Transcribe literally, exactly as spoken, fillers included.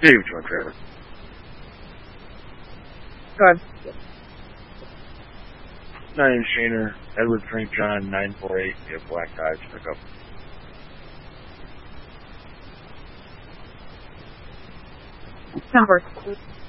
Dave John Trevor. Go ahead. Nine Shaner, Edward Frank John, nine four eight, you have Black Ties, pick up. Number.